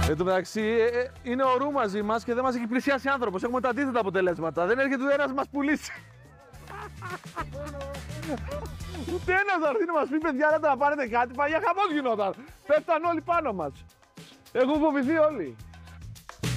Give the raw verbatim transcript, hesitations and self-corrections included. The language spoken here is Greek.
Εν τω μεταξύ, ε, ε, είναι ο Ρου μαζί μας και δεν μας έχει πλησιάσει άνθρωπος. Έχουμε τα αντίθετα αποτελέσματα. Δεν έρχεται ούτε ένας να μας πουλήσει. Ούτε ένας να έρθει να μας πει: παιδιά, λέτε να πάρετε κάτι. Παλιά χαμός γινόταν. Πέφταν όλοι πάνω μας. Έχουν φοβηθεί όλοι.